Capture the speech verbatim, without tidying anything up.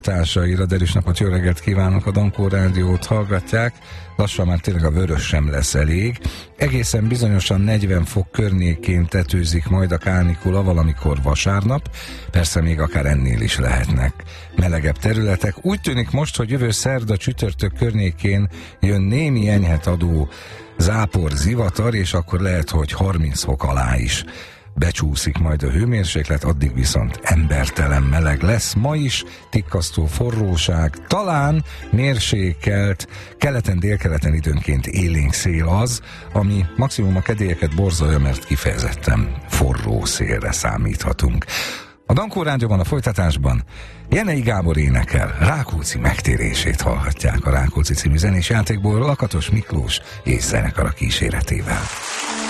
Társaira, derűs napot, jó reggelt kívánok, a Dankó Rádiót hallgatják. Lassan már tényleg a vörös sem lesz elég. Egészen bizonyosan negyven fok környékén tetőzik majd a kánikula valamikor vasárnap, persze még akár ennél is lehetnek melegebb területek. Úgy tűnik most, hogy jövő szerda csütörtök környékén jön némi enyhet adó zápor, zivatar, és akkor lehet, hogy harminc fok alá is becsúszik majd a hőmérséklet, addig viszont embertelen meleg lesz. Ma is tikkasztó forróság, talán mérsékelt, keleten, délkeleten időnként élénk szél az, ami maximum a kedélyeket borzolja, mert kifejezetten forró szélre számíthatunk. A Dankó Rádióban a folytatásban Jenei Gábor énekel, Rákóczi megtérését hallhatják, a Rákóczi című zenés játékból Lakatos Miklós és zenekara kíséretével.